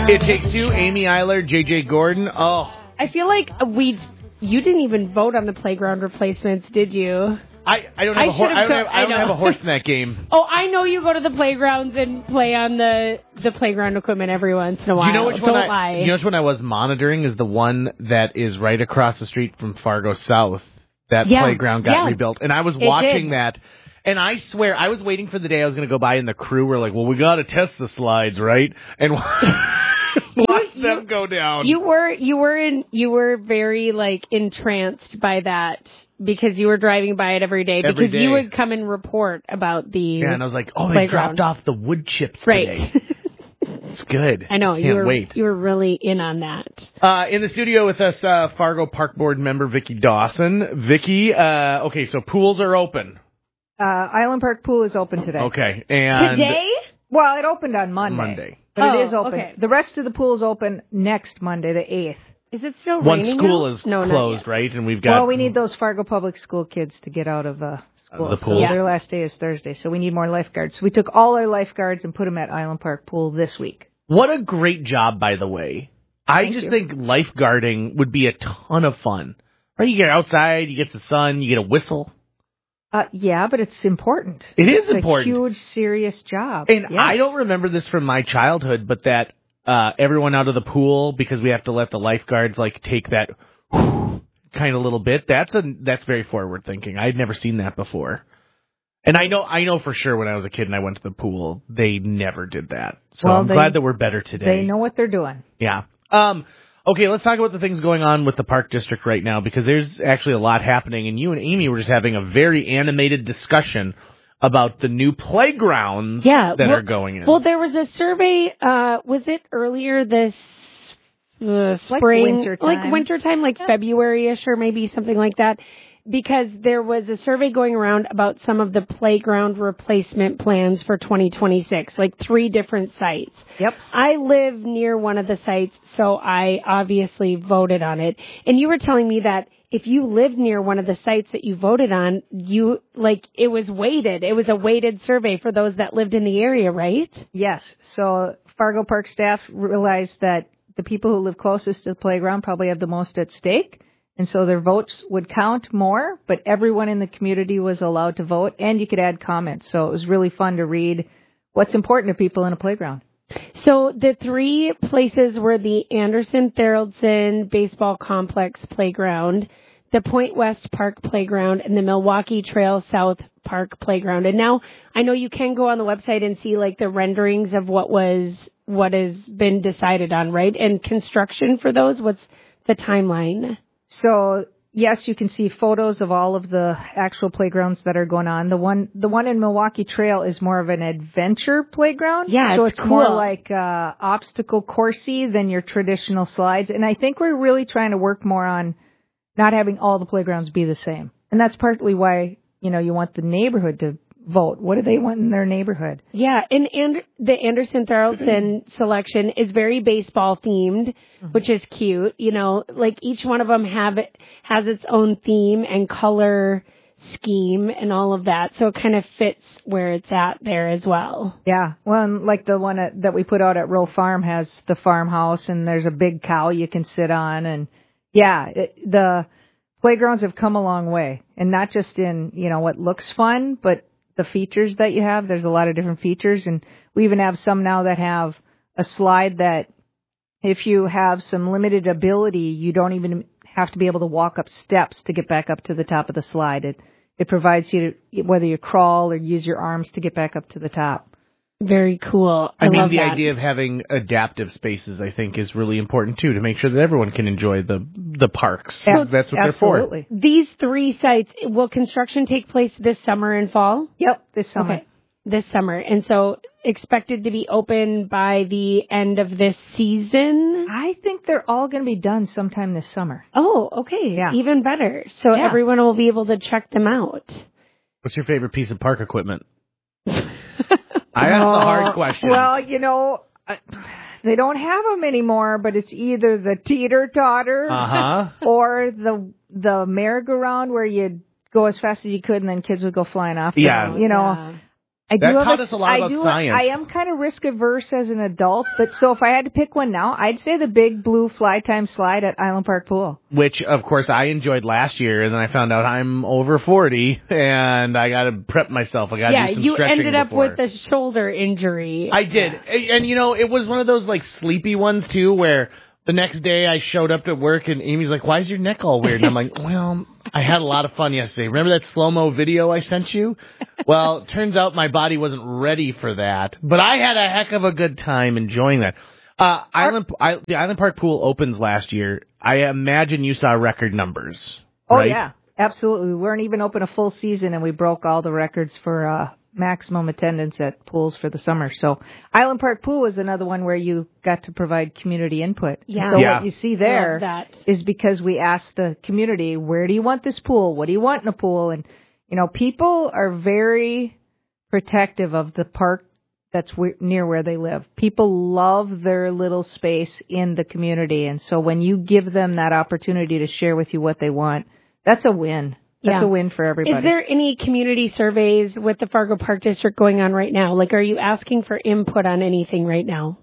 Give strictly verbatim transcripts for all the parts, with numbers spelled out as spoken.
It Takes Two, Amy Eiler, J J Gordon. Oh. I feel like we, you didn't even vote on the playground replacements, did you? I, I don't have, I a, hor- I don't so- have, I don't I have a horse in that game. Oh, I know you go to the playgrounds and play on the, the playground equipment every once in a while. Do you know which don't one I, lie. You know which one I was monitoring is the one that is right across the street from Fargo South. That yeah. playground got yeah. rebuilt. And I was It watching did. that. And I swear, I was waiting for the day I was going to go by and the crew were like, well, we got to test the slides, right? And watch you, them go down. You were, you were in, you were very like entranced by that because you were driving by it every day because Every day. you would come and report about the Yeah, and I was like, oh, they playground. dropped off the wood chips Right. today. It's good. I know. Can't you were, wait. You were really in on that. Uh, in the studio with us, uh, Fargo Park Board member Vicki Dawson. Vicki, uh, okay, so pools are open. Uh, Island Park Pool is open today. Okay, and Today? Well, it opened on Monday. Monday. But Oh, it is open. okay. The rest of the pool is open next Monday, the eighth. Is it still One raining school now? is no, not closed, yet. right? And we've got Well, we need those Fargo Public School kids to get out of uh, school. the pool. So Yeah. their last day is Thursday, so we need more lifeguards. So we took all our lifeguards and put them at Island Park Pool this week. What a great job, by the way. I Thank just you. think lifeguarding would be a ton of fun. Right? You get outside, you get the sun, you get a whistle. Uh, yeah, but it's important. It is It's important. a huge, serious job. And Yes. I don't remember this from my childhood, but that uh, everyone out of the pool, because we have to let the lifeguards like take that kind of little bit. That's a that's very forward thinking. I'd never seen that before. And I know I know for sure when I was a kid and I went to the pool, they never did that. So Well, I'm they- glad that we're better today. They know what they're doing. Yeah. Um, okay, let's talk about the things going on with the Park District right now, because there's actually a lot happening, and you and Amy were just having a very animated discussion about the new playgrounds Yeah, that well- are going in. Well, there was a survey, uh, was it earlier this uh, Like spring? wintertime. Like wintertime, like February-ish or maybe something like that. Because there was a survey going around about some of the playground replacement plans for twenty twenty-six, like three different sites. Yep. I live near one of the sites, so I obviously voted on it. And you were telling me that if you lived near one of the sites that you voted on, you, like, it was weighted. It was a weighted survey for those that lived in the area, right? Yes. So Fargo Park staff realized that the people who live closest to the playground probably have the most at stake. And so their votes would count more, but everyone in the community was allowed to vote, and you could add comments. So it was really fun to read what's important to people in a playground. So the three places were the Anderson Tharaldson Baseball Complex Playground, the Point West Park Playground, and the Milwaukee Trail South Park Playground. And now I know you can go on the website and see like the renderings of what was what has been decided on, right? And construction for those, what's the timeline? So yes, you can see photos of all of the actual playgrounds that are going on. The one, the one in Milwaukee Trail is more of an adventure playground. Yeah, so it's it's more cool. like uh, obstacle coursey than your traditional slides. And I think we're really trying to work more on not having all the playgrounds be the same. And that's partly why, you know, you want the neighborhood to vote. What do they want in their neighborhood? Yeah, and, and the Anderson Tharaldson selection is very baseball themed, which is cute. You know, like each one of them have it, has its own theme and color scheme and all of that. So it kind of fits where it's at there as well. Yeah. Well, and like the one at, that we put out at Row Farm has the farmhouse, and there's a big cow you can sit on. And yeah, it, the playgrounds have come a long way, and not just in, you know, what looks fun, but the features that you have. There's a lot of different features, and we even have some now that have a slide that if you have some limited ability, you don't even have to be able to walk up steps to get back up to the top of the slide. It it provides you to, whether you crawl or use your arms to get back up to the top. Very cool. I, I mean, love the that. idea of having adaptive spaces, I think, is really important, too, to make sure that everyone can enjoy the the parks. Yeah, That's what absolutely. These three sites, will construction take place this summer and fall? Yep, this summer. Okay, this summer. And so expected to be open by the end of this season? I think they're all going to be done sometime this summer. Oh, okay. Yeah. Even better. So Yeah. everyone will be able to check them out. for. What's your favorite piece of park equipment? I asked the hard question. Well, you know, I- they don't have them anymore, but it's either the teeter-totter Uh-huh. or the the merry-go-round where you go as fast as you could and then kids would go flying off. Yeah. You know, Yeah. I do That have taught a, us a lot I about do, science. I am kind of risk averse as an adult, but so if I had to pick one now, I'd say the big blue fly time slide at Island Park Pool. Which, of course, I enjoyed last year, and then I found out I'm over forty, and I got to prep myself. I got to Yeah, do some you stretching ended up before. with a shoulder injury. I did. And, and, you know, it was one of those, like, sleepy ones, too, where the next day I showed up to work, and Amy's like, why is your neck all weird? And I'm like, well, I had a lot of fun yesterday. Remember that slow-mo video I sent you? Well, it turns out my body wasn't ready for that, but I had a heck of a good time enjoying that. Uh, Island, I, the Island Park Pool opens last year. I imagine you saw record numbers. Oh, right? yeah, absolutely. We weren't even open a full season, and we broke all the records for uh, maximum attendance at pools for the summer. So Island Park Pool was another one where you got to provide community input. Yeah. So Yeah. what you see there Love that. is because we asked the community, where do you want this pool? What do you want in a pool? And, you know, people are very protective of the park that's w- near where they live. People love their little space in the community. And so when you give them that opportunity to share with you what they want, that's a win. That's Yeah. a win for everybody. Is there any community surveys with the Fargo Park District going on right now? Like, are you asking for input on anything right now?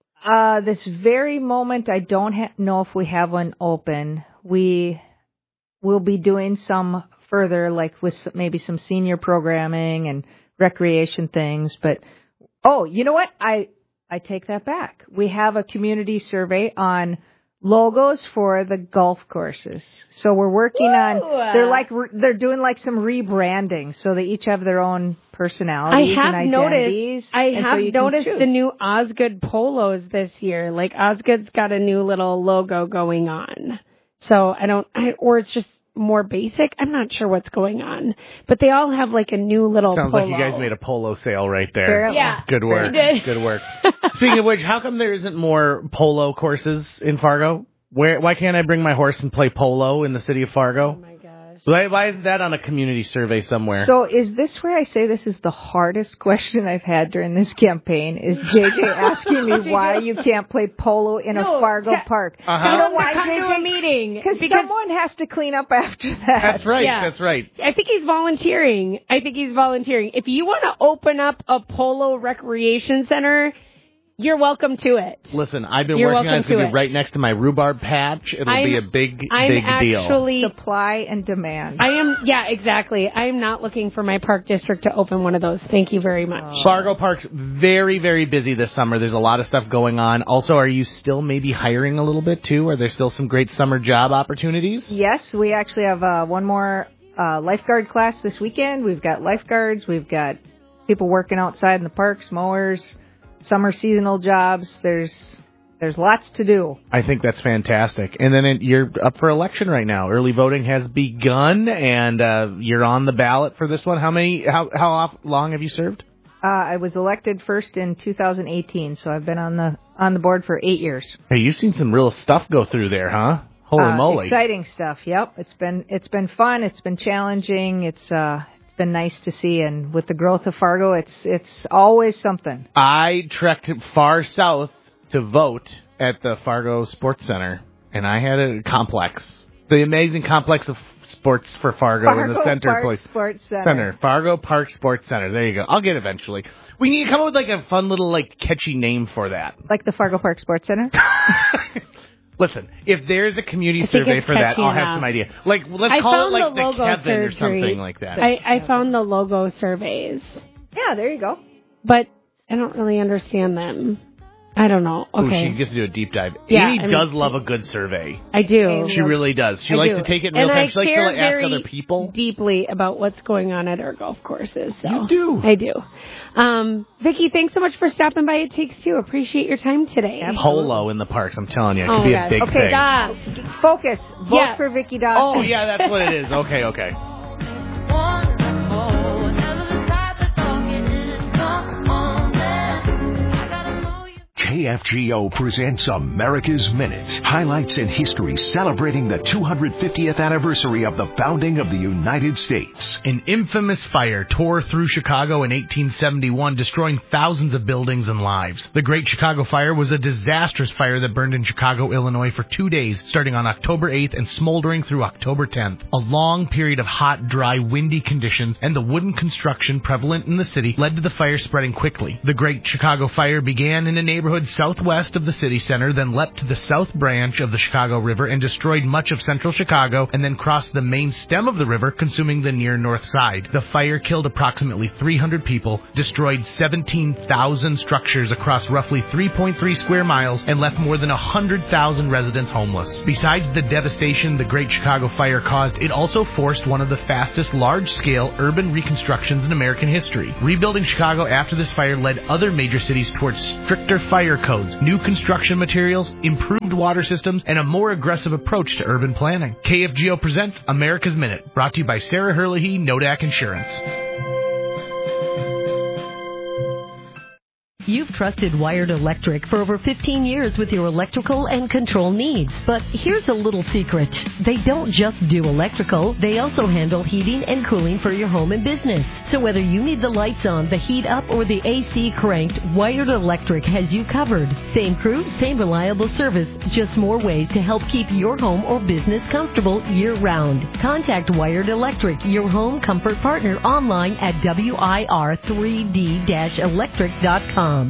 Uh, this very moment, I don't ha- know if we have one open. We will be doing some further, like with s- maybe some senior programming and recreation things. But, oh, you know what? I, I take that back. We have a community survey on logos for the golf courses. So we're working on, they're like, re- they're doing like some rebranding. So they each have their own I personalities have and noticed. identities. I and so have you can noticed choose. the new Osgood polos this year. Like Osgood's got a new little logo going on. So I don't, I, or it's just more basic. I'm not sure what's going on, but they all have like a new little. Sounds polo. like you guys made a polo sale right there. Apparently. Yeah. Good work. We did. Good work. Speaking of which, how come there isn't more polo courses in Fargo? Where? Why can't I bring my horse and play polo in the city of Oh Fargo? my gosh. Why, why isn't that on a community survey somewhere? So is this where I say this is the hardest question I've had during this campaign? Is J J asking me why you can't play polo in No, a Fargo te- park? Uh-huh. You know Come why, to a J J? meeting Because because someone has to clean up after that. That's right. Yeah. That's right. I think he's volunteering. I think he's volunteering. If you want to open up a polo recreation center, you're welcome to it. Listen, I've been You're working on welcome it's going to to be it. right next to my rhubarb patch. It'll I'm- be a big, I'm big deal. actually, Supply and demand. I am, yeah, exactly. I am not looking for my park district to open one of those. Thank you very much. Fargo Park's very, very busy this summer. There's a lot of stuff going on. Also, are you still maybe hiring a little bit, too? Are there still some great summer job opportunities? Yes, we actually have uh, one more uh, lifeguard class this weekend. We've got lifeguards. We've got people working outside in the parks, mowers, summer seasonal jobs. There's there's lots to do. I think that's fantastic. And then it, you're up for election right now. Early voting has begun, and uh, you're on the ballot for this one. How many? How how off, long have you served? Uh, I was elected first in two thousand eighteen, so I've been on the on the board for eight years. Hey, you've seen some real stuff go through there, huh? Holy Uh, moly! Exciting stuff. Yep, it's been it's been fun. It's been challenging. It's uh it's been nice to see, and with the growth of Fargo, it's it's always something. I trekked far south to vote at the Fargo Sports Center, and I had a complex, the amazing complex of sports for Fargo, Fargo in the center Park place. Sports Center. Center, Fargo Park Sports Center. There you go. I'll get it eventually. We need to come up with like a fun little like catchy name for that. Like the Fargo Park Sports Center. Listen, if there's a community I think survey it's for that, catchy I'll have enough. some idea. Like let's I call found it like the logo Kevin or surgery. something like that. I, I found the logo surveys, Yeah, there you go. but I don't really understand them. I don't know. Ooh, Okay. she gets to do a deep dive. Yeah, Amy I mean- does love a good survey. I do. Amy- She really does. She I likes do. to take it in real and time. I She likes to care like, ask very other people. deeply about what's going on at our golf courses. So. You do. I do. Um, Vicki, thanks so much for stopping by. It Takes Two. Appreciate your time today. Polo in the parks, I'm telling you. It could Oh, be God. a big Okay, thing. Stop. Focus. Vote Yeah. for Vicki Dawson. Oh, yeah, that's what it is. Okay, okay. K F G O presents America's Minute. Highlights in history celebrating the two hundred fiftieth anniversary of the founding of the United States. An infamous fire tore through Chicago in eighteen seventy-one, destroying thousands of buildings and lives. The Great Chicago Fire was a disastrous fire that burned in Chicago, Illinois for two days, starting on October eighth and smoldering through October tenth. A long period of hot, dry, windy conditions and the wooden construction prevalent in the city led to the fire spreading quickly. The Great Chicago Fire began in a neighborhood southwest of the city center, then leapt to the south branch of the Chicago River and destroyed much of central Chicago, and then crossed the main stem of the river, consuming the near north side. The fire killed approximately three hundred people, destroyed seventeen thousand structures across roughly three point three square miles, and left more than one hundred thousand residents homeless. Besides the devastation the Great Chicago Fire caused, it also forced one of the fastest large-scale urban reconstructions in American history. Rebuilding Chicago after this fire led other major cities towards stricter fire codes, new construction materials, improved water systems, and a more aggressive approach to urban planning. K F G O presents America's Minute, brought to you by Sarah Herlihy, Nodak Insurance. You've trusted Wired Electric for over fifteen years with your electrical and control needs. But here's a little secret. They don't just do electrical, they also handle heating and cooling for your home and business. So whether you need the lights on, the heat up, or the A C cranked, Wired Electric has you covered. Same crew, same reliable service, just more ways to help keep your home or business comfortable year-round. Contact Wired Electric, your home comfort partner, online at W I R three D electric dot com.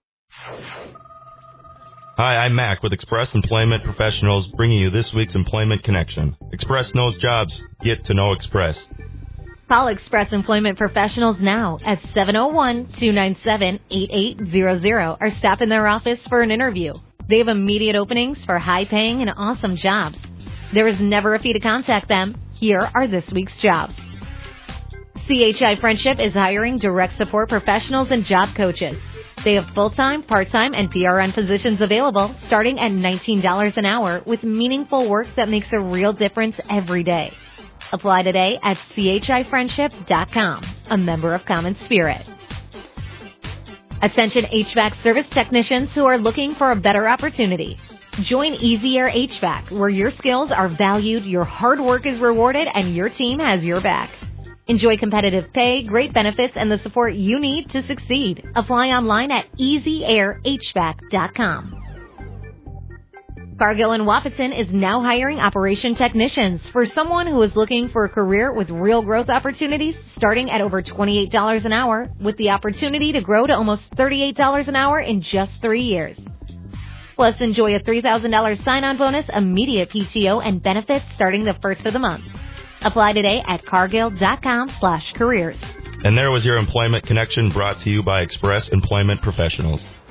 Hi, I'm Mac with Express Employment Professionals, bringing you this week's Employment Connection. Express knows jobs. Get to know Express. Call Express Employment Professionals now at seven oh one, two nine seven, eight eight zero zero or stop in their office for an interview. They have immediate openings for high-paying and awesome jobs. There is never a fee to contact them. Here are this week's jobs. C H I Friendship is hiring direct support professionals and job coaches. They have full-time, part-time, and P R N positions available starting at nineteen dollars an hour with meaningful work that makes a real difference every day. Apply today at C H I friendship dot com, a member of Common Spirit. Attention H V A C service technicians who are looking for a better opportunity. Join Easy Air H V A C, where your skills are valued, your hard work is rewarded, and your team has your back. Enjoy competitive pay, great benefits, and the support you need to succeed. Apply online at easy air h v a c dot com. Cargill and Wahpeton is now hiring operation technicians for someone who is looking for a career with real growth opportunities starting at over twenty-eight dollars an hour with the opportunity to grow to almost thirty-eight dollars an hour in just three years. Plus, enjoy a three thousand dollars sign-on bonus, immediate P T O, and benefits starting the first of the month. Apply today at cargill dot com slash careers. And there was your Employment Connection, brought to you by Express Employment Professionals.